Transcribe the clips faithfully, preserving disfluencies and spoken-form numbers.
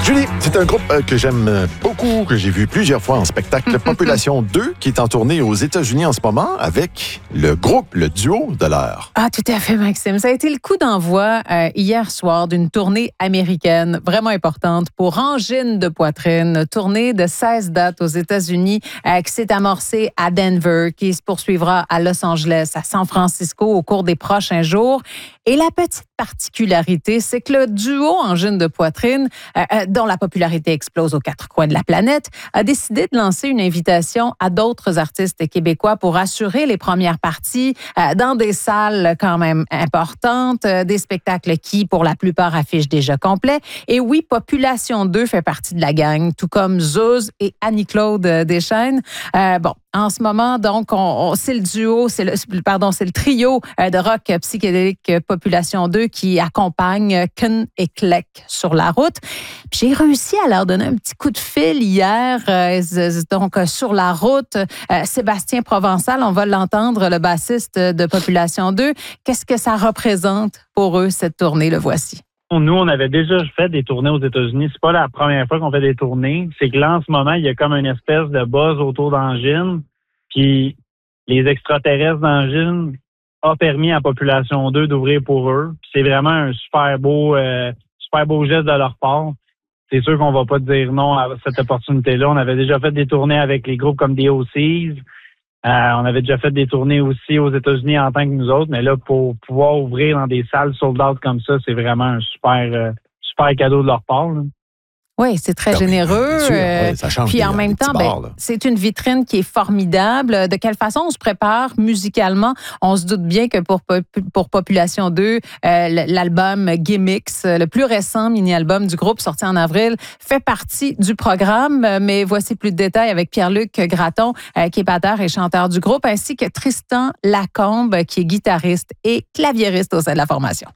Julie, c'est un groupe euh, que j'aime euh, beaucoup, que j'ai vu plusieurs fois en spectacle. Population deux, qui est en tournée aux États-Unis en ce moment avec le groupe, le duo de l'heure. Ah, tout à fait, Maxime. Ça a été le coup d'envoi euh, hier soir d'une tournée américaine vraiment importante pour Angine de poitrine. Tournée de seize dates aux États-Unis euh, qui s'est amorcée à Denver, qui se poursuivra à Los Angeles, à San Francisco au cours des prochains jours. Et la petite particularité, c'est que le duo Angine de poitrine, euh, euh, dont la popularité explose aux quatre coins de la planète, a décidé de lancer une invitation à d'autres artistes québécois pour assurer les premières parties euh, dans des salles quand même importantes, euh, des spectacles qui, pour la plupart, affichent déjà complets. Et oui, Population deux fait partie de la gang, tout comme Zouz et Annie-Claude Deschaines. Euh, bon, en ce moment, donc, on, on, c'est le duo, c'est le, pardon, c'est le trio euh, de rock psychédélique Population deux qui accompagne Kun et Klek sur la route. Puis j'ai réussi à leur donner un petit coup de fil hier, euh, donc sur la route. Euh, Sébastien Provençal, on va l'entendre, le bassiste de Population deux. Qu'est-ce que ça représente pour eux, cette tournée? Le voici. Nous, on avait déjà fait des tournées aux États-Unis. C'est pas la première fois qu'on fait des tournées. C'est que là, en ce moment, il y a comme une espèce de buzz autour d'Angine. Puis les extraterrestres d'Angine ont permis à Population deux d'ouvrir pour eux. Puis c'est vraiment un super beau, euh, super beau geste de leur part. C'est sûr qu'on va pas dire non à cette opportunité-là. On avait déjà fait des tournées avec les groupes comme The O Cs. Euh, on avait déjà fait des tournées aussi aux États-Unis en tant que nous autres, mais là, pour pouvoir ouvrir dans des salles sold out comme ça, c'est vraiment un super, euh, super cadeau de leur part, là. Oui, c'est très Ah oui, généreux. sûr, ouais, ça change Puis des, en même temps, bars, ben, c'est une vitrine qui est formidable. De quelle façon on se prépare musicalement? On se doute bien que pour, pour Population deux, euh, l'album Gimmicks, le plus récent mini-album du groupe sorti en avril, fait partie du programme. Mais voici plus de détails avec Pierre-Luc Gratton, euh, qui est batteur et chanteur du groupe, ainsi que Tristan Lacombe, qui est guitariste et claviériste au sein de la formation.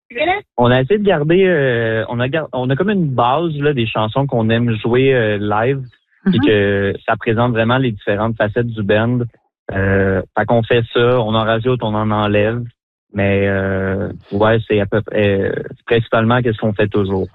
On a essayé de garder, euh, on a on a comme une base là des chansons qu'on aime jouer euh, live, mm-hmm. et que ça présente vraiment les différentes facettes du band. Euh, fait qu'on fait ça, on en rajoute, on en enlève, mais euh, ouais, c'est à peu près euh, principalement qu'est-ce qu'on fait toujours.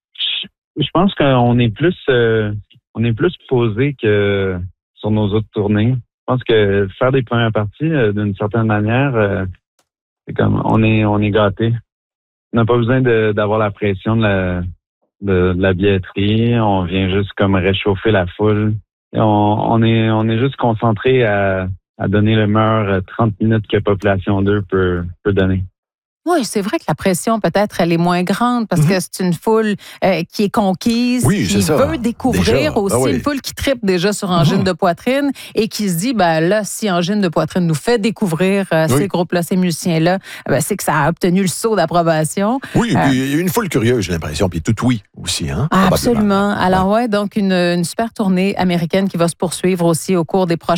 Je pense qu'on est plus, euh, on est plus posé que sur nos autres tournées. Je pense que faire des premières parties, euh, d'une certaine manière, euh, c'est comme on est, on est gâtés. On n'a pas besoin de, d'avoir la pression de la, de, de la billetterie. On vient juste comme réchauffer la foule. Et on, on est, on est juste concentré à, à donner le meilleur trente minutes que Population deux peut, peut donner. Oui, c'est vrai que la pression, peut-être, elle est moins grande parce mm-hmm. que c'est une foule euh, qui est conquise, oui, qui ça. veut découvrir déjà. aussi, ah oui. une foule qui tripe déjà sur Angine mm-hmm. de poitrine et qui se dit, ben là, si Angine de poitrine nous fait découvrir euh, oui. ces groupes-là, ces musiciens-là, ben, c'est que ça a obtenu le sceau d'approbation. Oui, euh, puis une foule curieuse, j'ai l'impression, puis tout oui aussi, hein? Absolument. Alors, ouais, donc une, une super tournée américaine qui va se poursuivre aussi au cours des prochains